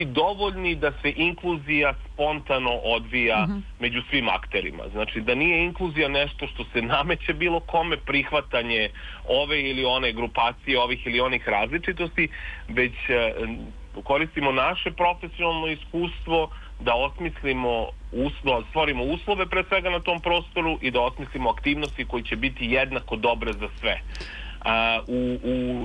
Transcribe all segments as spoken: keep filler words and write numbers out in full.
dovoljni da se inkluzija spontano odvija Mhm. među svim akterima. Znači da nije inkluzija nešto što se nameće bilo kome, prihvatanje ove ili one grupacije, ovih ili onih različitosti, već e, koristimo naše profesionalno iskustvo da osmislimo uslov, stvorimo uslove pre svega na tom prostoru i da osmislimo aktivnosti koji će biti jednako dobre za sve. A, u, u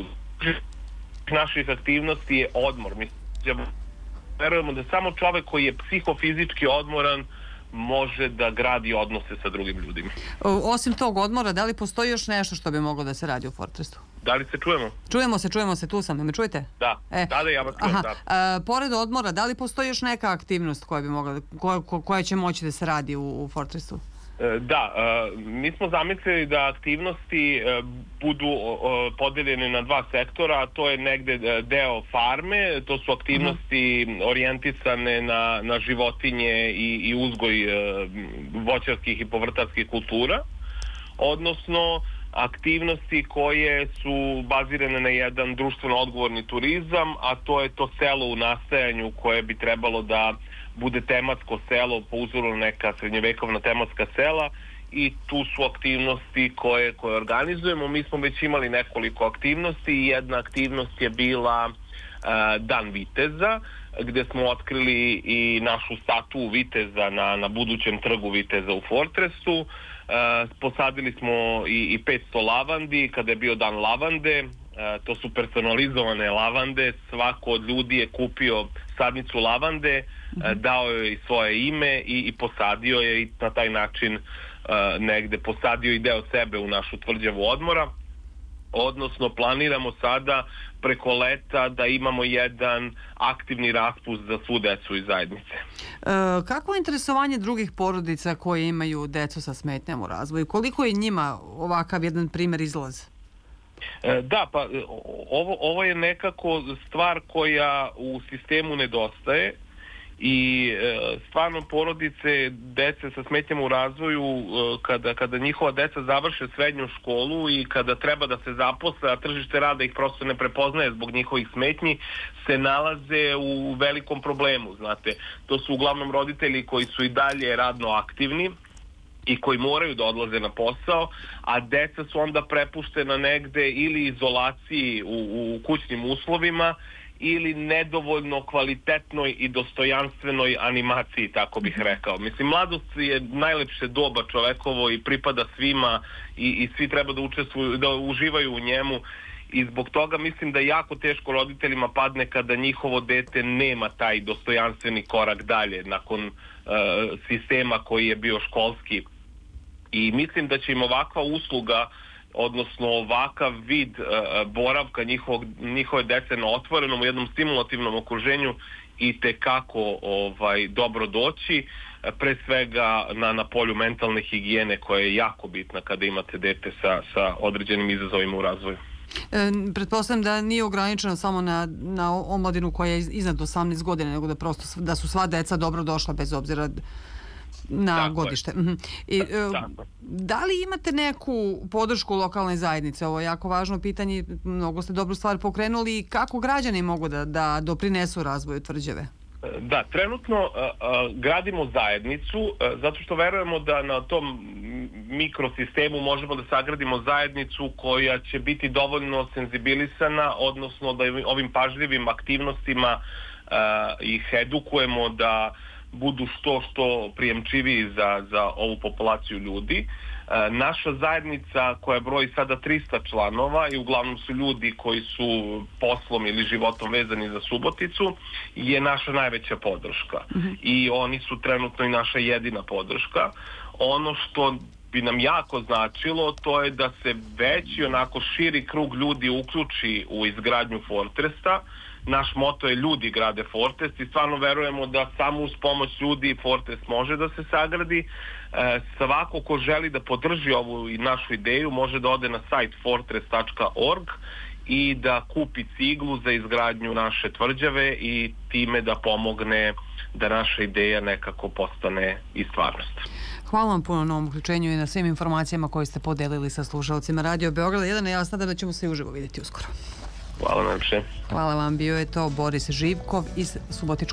naših aktivnosti je odmor. Mislim, verujemo da samo čovek koji je psihofizički odmoran može da gradi odnose sa drugim ljudima. Osim tog odmora, da li postoji još nešto što bi moglo da se radi u Fortresu? Da li se čujemo? Čujemo se, čujemo se, tu sam, ne me čujete? Da, E, da, da, ja vas čujem, da. A, pored odmora, da li postoji još neka aktivnost koja bi mogla, koja, koja će moći da se radi u, u Fortresu? Da, mi smo zamislili da aktivnosti budu podeljene na dva sektora, a to je negde deo farme, to su aktivnosti orijentisane na, na životinje i, i uzgoj voćarskih i povrtarskih kultura, odnosno aktivnosti koje su bazirane na jedan društveno odgovorni turizam, a to je to selo u nastajanju koje bi trebalo da bude tematsko selo po uzoru na neka srednjevekovna tematska sela i tu su aktivnosti koje, koje organizujemo. Mi smo već imali nekoliko aktivnosti i jedna aktivnost je bila uh, Dan Viteza, gde smo otkrili i našu statu Viteza na, na budućem trgu Viteza u Fortresu. Uh, posadili smo i, i petsto lavandi kada je bio Dan lavande. Uh, to su personalizovane lavande. Svako od ljudi je kupio sadnicu lavande, uh, dao joj i svoje ime i, i posadio je i na taj način uh, negde posadio i deo sebe u našu tvrđavu odmora. Odnosno, planiramo sada preko leta da imamo jedan aktivni raspust za svu decu iz zajednice. E, kako je interesovanje drugih porodica koje imaju decu sa smetnjama u razvoju? Koliko je njima ovakav jedan primer izlaz? E, da, pa ovo, ovo je nekako stvar koja u sistemu nedostaje i e, stvarno porodice dece sa smetnjama u razvoju e, kada, kada njihova deca završe srednju školu i kada treba da se zaposle, a tržište rada ih prosto ne prepoznaje zbog njihovih smetnji, se nalaze u velikom problemu, znate. To su uglavnom roditelji koji su i dalje radno aktivni i koji moraju da odlaze na posao, a deca su onda prepuštena negde ili izolaciji u, u kućnim uslovima ili nedovoljno kvalitetnoj i dostojanstvenoj animaciji, tako bih rekao. Mislim, mladost je najlepše doba čovekovo i pripada svima i, i svi treba da učestvuju, da uživaju u njemu i zbog toga mislim da jako teško roditeljima padne kada njihovo dete nema taj dostojanstveni korak dalje nakon uh, sistema koji je bio školski. I mislim da će im ovakva usluga, odnosno ovakav vid uh, boravka njihovog, njihove dece na otvorenom u jednom stimulativnom okruženju i tekako ovaj, dobro doći, pre svega na, na polju mentalne higijene koja je jako bitna kada imate dete sa, sa određenim izazovima u razvoju. E, pretpostavljam da nije ograničeno samo na, na omladinu koja je iznad osamnaest godina, nego da prosto da su sva deca dobro došla bez obzira na tako godište. I, da, da li imate neku podršku lokalne zajednice? Ovo je jako važno pitanje, mnogo ste dobru stvar pokrenuli i kako građani mogu da, da doprinesu razvoju tvrđave? Da, trenutno uh, uh, gradimo zajednicu uh, zato što verujemo da na tom mikrosistemu možemo da sagradimo zajednicu koja će biti dovoljno senzibilisana, odnosno da ovim pažljivim aktivnostima uh, ih edukujemo da budu što što prijemčiviji za, za ovu populaciju ljudi. E, naša zajednica koja broji sada trista članova i uglavnom su ljudi koji su poslom ili životom vezani za Suboticu je naša najveća podrška. Mm-hmm. I oni su trenutno i naša jedina podrška. Ono što bi nam jako značilo to je da se veći onako širi krug ljudi uključi u izgradnju Fortresta. Naš moto je ljudi grade Fortrest i stvarno verujemo da samo uz pomoć ljudi Fortrest može da se sagradi. E, svako ko želi da podrži ovu i našu ideju može da ode na sajt fortrest tačka org i da kupi ciglu za izgradnju naše tvrđave i time da pomogne da naša ideja nekako postane i stvarnost. Hvala vam puno na ovom uključenju i na svim informacijama koje ste podelili sa slušalcima Radio Beograda jedan. Ja se nadam da ćemo se i uživo vidjeti uskoro. Hvala najlepše. Hvala vam, bio je to Boris Živkov iz Subotičkog